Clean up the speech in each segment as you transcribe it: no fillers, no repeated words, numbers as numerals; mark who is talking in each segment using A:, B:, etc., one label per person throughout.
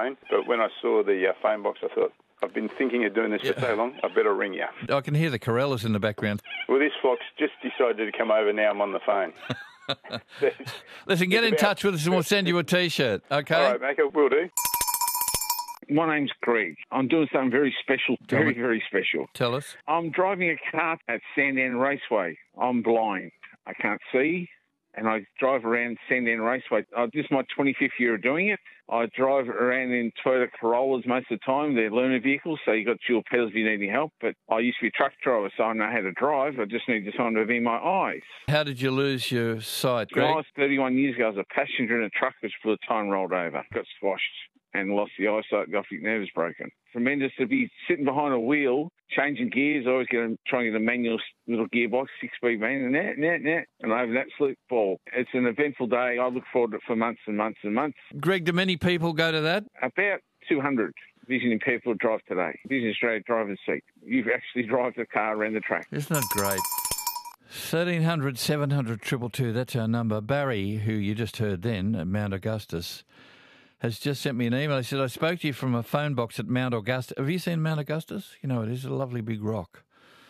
A: phone. But when I saw the phone box, I thought, I've been thinking of doing this for so long, I better ring you.
B: I can hear the Corellas in the background.
A: Well, this flock's just decided to come over now. I'm on the phone.
B: Listen, get in touch with us and we'll send you a T-shirt, okay?
A: All right, Macca, will do.
C: My name's Greg. I'm doing something very special, very special.
B: Tell us.
C: I'm driving a car at Sandown Raceway. I'm blind. I can't see, and I drive around Sandown Raceway. This is my 25th year of doing it. I drive around in Toyota Corollas most of the time. They're learner vehicles, so you got dual pedals if you need any help. But I used to be a truck driver, so I know how to drive. I just need someone to be my eyes.
B: How did you lose your sight,
C: When
B: Greg?
C: I was 31 years ago, I was a passenger in a truck which blew a time rolled over. Got squashed and lost the eyesight. The optic nerve is broken. Tremendous to be sitting behind a wheel, changing gears. I always try and get a manual little gearbox, 6-speed van, and I have an absolute ball. It's an eventful day. I look forward to it for months and months and months.
B: Greg, do many people go to that?
C: About 200 vision impaired people drive today. Vision Australia driver's seat. You actually drive the car around the track.
B: Isn't that great? 1300 700 222, that's our number. Barry, who you just heard then at Mount Augustus, has just sent me an email. He said, I spoke to you from a phone box at Mount Augustus. Have you seen Mount Augustus? You know, it is a lovely big rock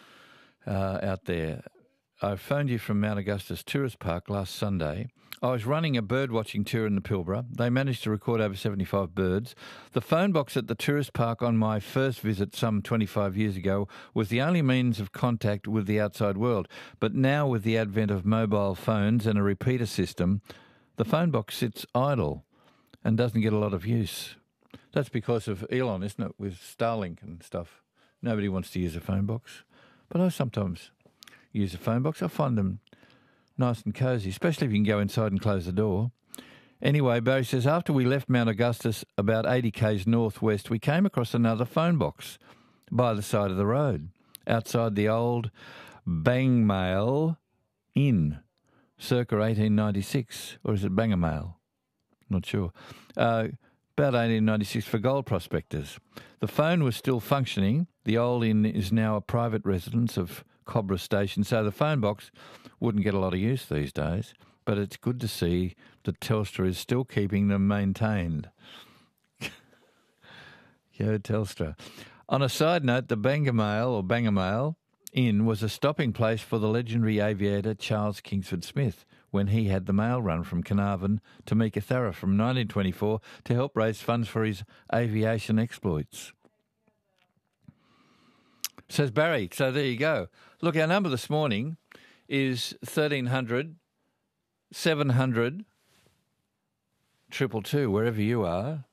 B: out there. I phoned you from Mount Augustus Tourist Park last Sunday. I was running a bird-watching tour in the Pilbara. They managed to record over 75 birds. The phone box at the tourist park on my first visit some 25 years ago was the only means of contact with the outside world. But now with the advent of mobile phones and a repeater system, the phone box sits idle and doesn't get a lot of use. That's because of Elon, isn't it, with Starlink and stuff. Nobody wants to use a phone box. But I sometimes use a phone box. I find them nice and cosy, especially if you can go inside and close the door. Anyway, Barry says, after we left Mount Augustus about 80 k's northwest, we came across another phone box by the side of the road, outside the old Bangmail Inn, circa 1896. Or is it Bangamail? Not sure. About 1896 for gold prospectors. The phone was still functioning. The old inn is now a private residence of Cobra Station, so the phone box wouldn't get a lot of use these days, but it's good to see that Telstra is still keeping them maintained. Yo, Telstra. On a side note, the Bangamail Inn was a stopping place for the legendary aviator Charles Kingsford Smith when he had the mail run from Carnarvon to Meekatharra from 1924 to help raise funds for his aviation exploits. Says Barry, so there you go. Look, our number this morning is 1300 700 222, wherever you are.